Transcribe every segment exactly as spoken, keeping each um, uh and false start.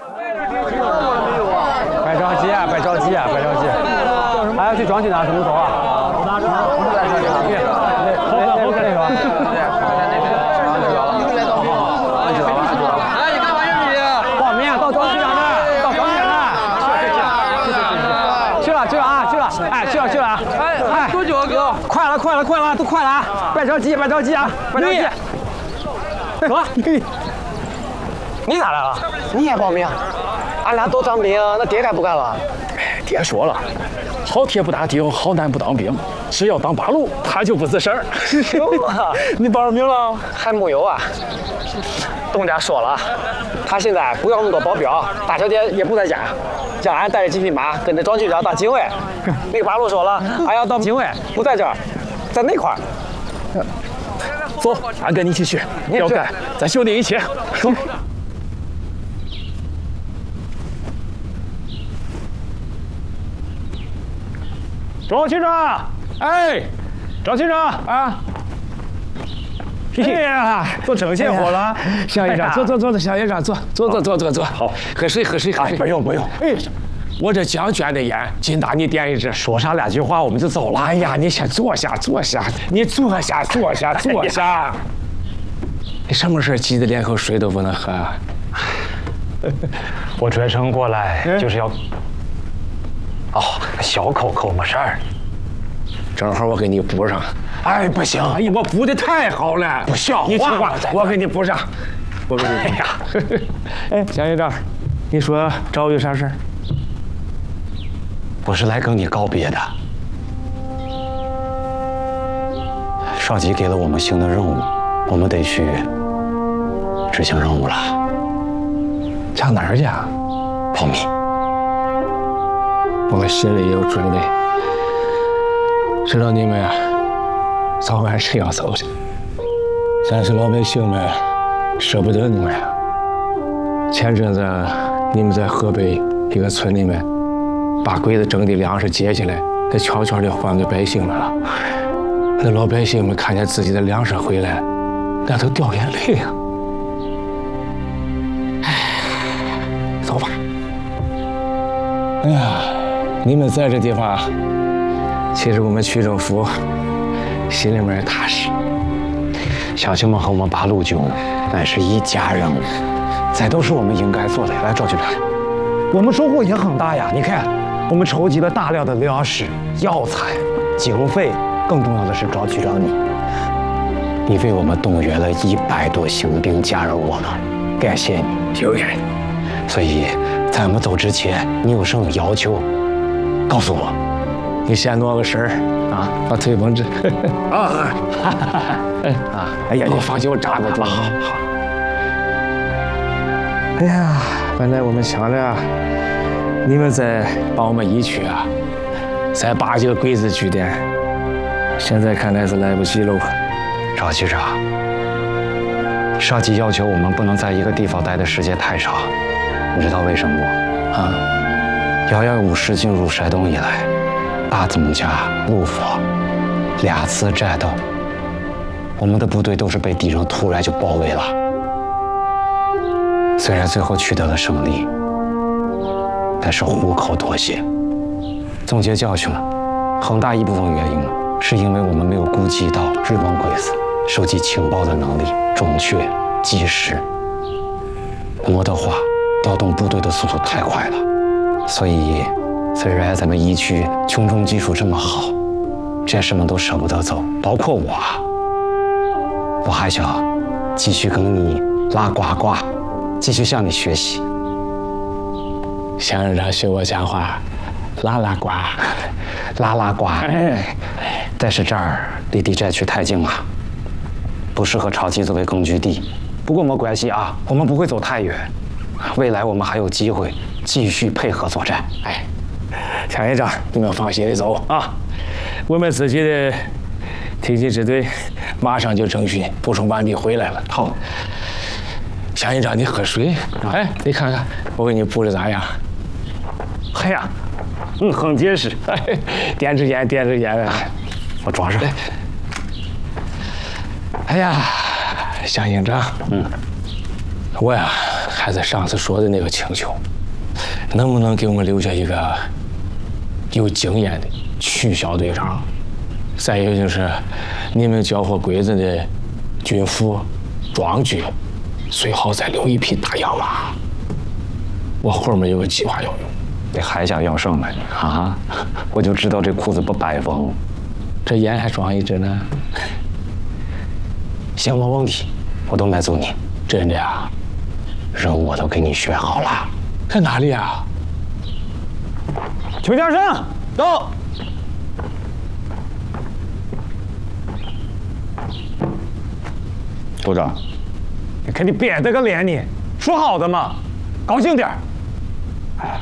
别着急啊，别着急啊，别着急。还要去装去哪？什么时候啊？那那那那个。哎，你干嘛呀你？报名到庄局长那儿，到庄局长那儿。去了去了啊去了，哎去了去了啊！哎哎，多久啊哥？快了快了快了，都快了啊！别着急别着急啊，别着急。走，你你咋来了？你也报名？俺俩都当兵，那爹该不干了。 爹说了，好铁不打钉，好男不当兵，只要当八路，他就不是事儿。 行啊， 你报上名了？ 还没有啊。东家说了，他现在不要那么多保镖，大小姐也不在家，让俺带着几匹马跟着庄局长当警卫。那个八路说了，俺要当警卫，不在这儿，在那块儿。 走，俺跟你一起去。要干，咱兄弟一起。走。庄局长，哎，庄局长啊！哎呀，做整些活了。小院长，坐坐坐坐，小院长坐坐坐坐坐坐。好，喝水喝水喝水。不用不用。哎，我这将捐的烟，金大你点一支。说上两句话我们就走了。哎呀，你先坐下坐下，你坐下坐下坐下。你什么事急得连口水都不能喝？ 我专程过来就是要。哦，小口口没事儿， 正好我给你补上。哎，不行，哎呀，我补的太好了，不像你听话，我给你补上，我给你。哎呀，哎，蒋院长，你说找我有啥事儿？ 我是来跟你告别的。少吉给了我们新的任务，我们得去执行任务了。 上哪儿去啊？ 保密。 我们心里有准备，知道你们啊，早晚是要走的，但是老百姓们舍不得你们呀。前阵子你们在河北一个村里面，把鬼子整的粮食接下来，再悄悄地还给百姓们了。那老百姓们看见自己的粮食回来，那都掉眼泪呀。哎，走吧。哎呀。你们在这地方，其实我们区政府心里面也踏实。 乡亲们和我们八路军乃是一家人，这都是我们应该做的。来，赵局长，我们收获也很大呀！你看，我们筹集了大量的粮食、药材、经费，更重要的是，赵局长你，你为我们动员了一百多新兵加入我们，感谢你， 有缘。 所以在我们走之前，你有什么要求？告诉我， 你先挪个身儿啊，把腿绷直。啊，啊，哎呀，你放心，我扎过住。好好。哎呀，本来我们想着，你们再帮我们一区啊，再拔几个鬼子据点，现在看来是来不及喽。 赵局长，上级要求我们不能在一个地方待的时间太长，你知道为什么吗？啊？幺幺五师进入山东以来，大增加陆佛两次战斗，我们的部队都是被敌人突然就包围了。虽然最后取得了胜利，但是虎口脱险。总结教训了，很大一部分原因是因为我们没有估计到日本鬼子收集情报的能力准确及时。我的话，调动部队的速度太快了。所以，虽然咱们一区群众基础这么好，战士们都舍不得走，包括我。我还想继续跟你拉呱呱，继续向你学习。 乡院长学我讲话，拉拉呱， 拉拉呱。哎，但是这儿离敌占区太近了，不适合长期作为根据地。不过没关系啊，我们不会走太远。未来我们还有机会继续配合作战。 哎，乡院长，你们放心的走啊，我们自己的挺进支队马上就整训补充完毕回来了。 好， 乡院长，你喝水。哎，你看看我给你布的咋样？ 哎呀，嗯，很结实。 哎，点支烟，点支烟。 我装上。 哎呀，乡营长，嗯，我呀还是上次说的那个请求，能不能给我们留下一个有经验的区小队长？再一个就是你们交货鬼子的军服、装具，最好再留一匹大洋马。我后面有个计划要用。 你还想要什么啊？我就知道这裤子不掰缝， 这烟还装一支呢。 行，没问题，我都满足你。 真的呀？ 任务我都给你选好了。 在哪里啊？ 邱家生，到。 部长， 你看你憋得个脸呢，说好的嘛，高兴点儿。哎，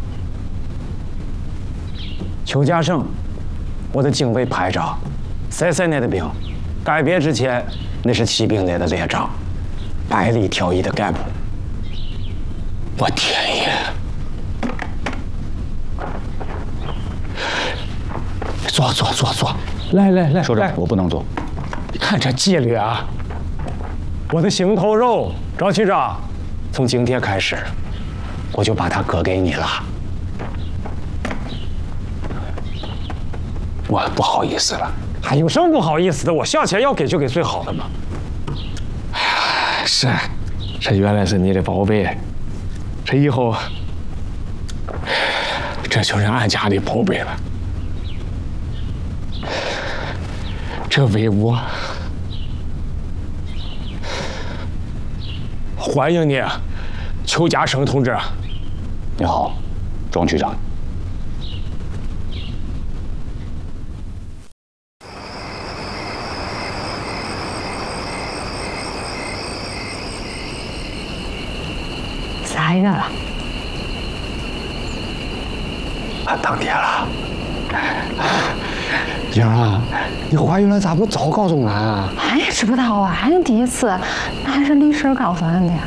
邱家胜，我的警卫排长，三三年的兵，改编之前那是骑兵连的连长，百里挑一的干部。 我天爷！坐坐坐坐，来来来， 首长，我不能坐。 你看这纪律啊！ 我的心头肉，赵区长，从今天开始，我就把它割给你了。 我不好意思了。 还有什么不好意思的？我下钱要给就给最好的嘛。 是，这原来是你的宝贝，这以后这就是俺家的宝贝了。这威武！欢迎你，邱家胜同志。 你好，庄区长。 啥月了？ 俺当爹了。英啊，你怀孕了咋不早告诉俺啊？ 俺也知不道啊，俺第一次，那还是李婶告诉俺的。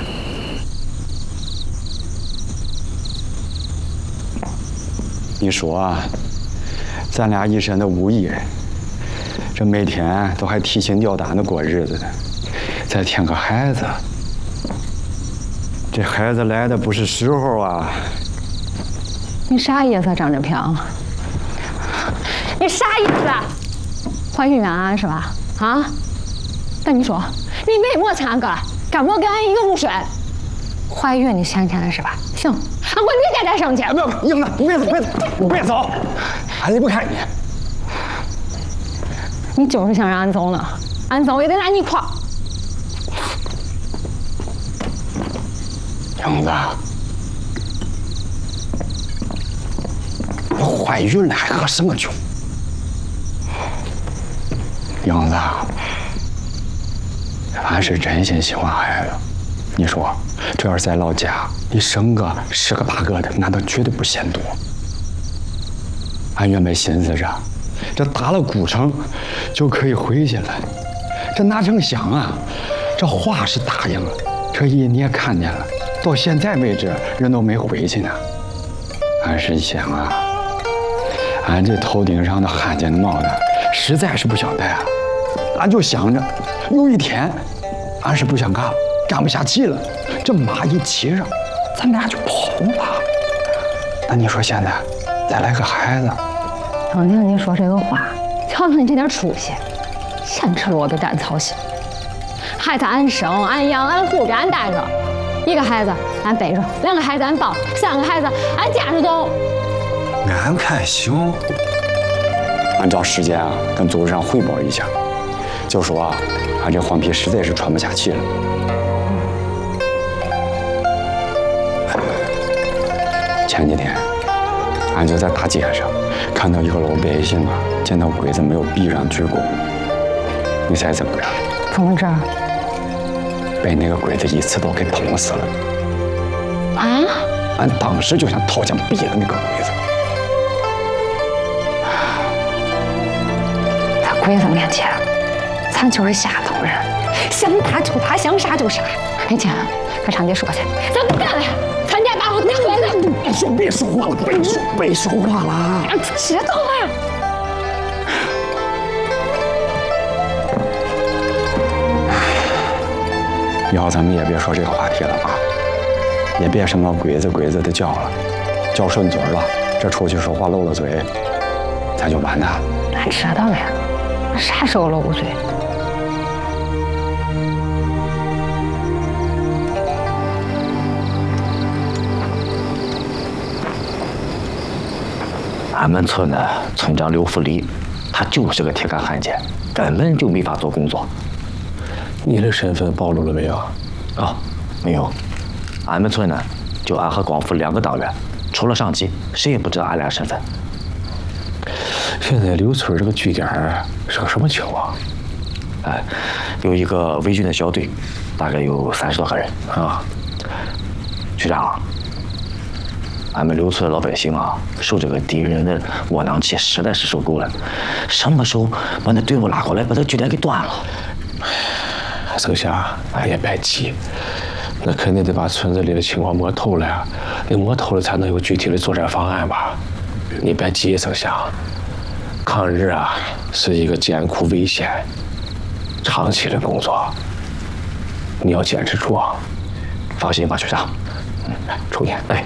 你说啊，咱俩一身的武艺，这每天都还提心吊胆的过日子呢，再添个孩子，这孩子来的不是时候啊！ 你啥意思，张志平？你啥意思？怀孕俺是吧？啊？那你说，你为么参个？干么跟俺一个路数？怀孕你想起来是吧？行，俺管你再再生去。 不要，英子，别走，别走，别走，俺离不开你。 你就是想让俺走呢？俺走也得拉你一块儿。 英子，我怀孕了还喝什么酒？英子，俺是真心喜欢孩子。你说，这要是在老家，你生个十个八个的，那都绝对不嫌多。俺原本寻思着，这打了古城就可以回去了，这哪成想啊，这话是答应了，这一你也看见了，到现在为止人都没回去呢。俺是想啊，俺这头顶上的汉奸的帽子实在是不想戴啊，俺就想着有一天，俺是不想干了。干不下去了，这马一骑上，咱俩就跑吧。那你说现在再来个孩子， 听听你说这个话，瞧瞧你这点出息，先吃我的胆操心。孩子俺生，俺养，俺护着，俺带着，一个孩子俺背着，两个孩子俺抱，三个孩子俺架着走。 俺看行。按照时间啊，跟组织上汇报一下，就说啊，俺这黄皮实在是喘不下气了。前几天，俺就在大街上看到一个老百姓啊，见到鬼子没有避让鞠躬。你猜怎么着？ 怎么着？ 被那个鬼子一刺刀给捅死了。 啊！ 俺当时就想掏枪毙了那个鬼子。 在鬼子面前，咱就是下等人，想打就打，想杀就杀。哎姐，跟上爹说去，咱不干了。咱家把我拿回来！ 别说别说话了，别说别说话了。 知道了。 以后咱们也别说这个话题了啊。 也别什么鬼子鬼子的叫了，叫顺嘴了，这出去说话漏了嘴，咱就完蛋。 俺知道了呀，啥时候漏过嘴？ 俺们村的村长刘福利，他就是个铁杆汉奸，根本就没法做工作。 你的身份暴露了没有？ 啊，没有。俺们村呢，就俺和光福两个党员，除了上级，谁也不知道俺俩身份。 现在刘村这个据点是个什么情况？ 哎，有一个伪军的小队，大概有三十多个人啊。局长，俺们刘村的老百姓啊，受这个敌人的窝囊气实在是受够了。什么时候把那队伍拉过来，把这据点给端了？ 丞相，俺也别急，那肯定得把村子里的情况摸透了呀。你摸透了，才能有具体的作战方案吧？你别急，丞相。抗日啊，是一个艰苦危险、长期的工作，你要坚持住啊！ 放心吧，局长。 嗯，抽烟。哎。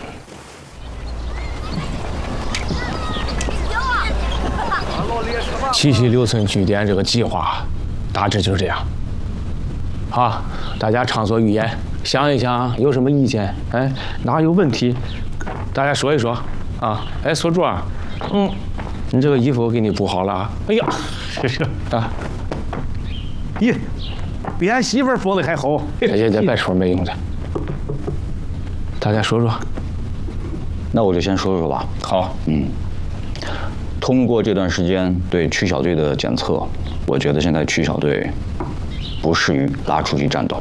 七七六村据点这个计划，大致就是这样。好，大家畅所欲言，想一想有什么意见？哎，哪有问题，大家说一说啊！哎，锁柱啊，嗯，你这个衣服我给你补好了啊！哎呀，这是啊， 咦，比俺媳妇儿缝的还好。 这这这别说没用的，大家说说。 那我就先说说吧。 好， 嗯，通过这段时间对区小队的检测，我觉得现在区小队不适于拉出去战斗。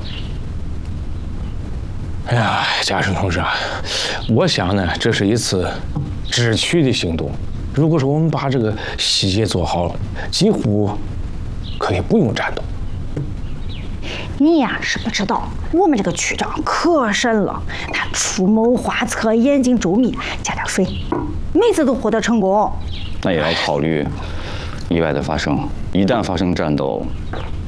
哎呀，嘉诚同志啊，我想呢，这是一次知区的行动。如果说我们把这个细节做好，几乎可以不用战斗。 你呀是不知道，我们这个区长可神了，他出谋划策，眼睛周密，加点水，每次都获得成功。 那也要考虑意外的发生，一旦发生战斗，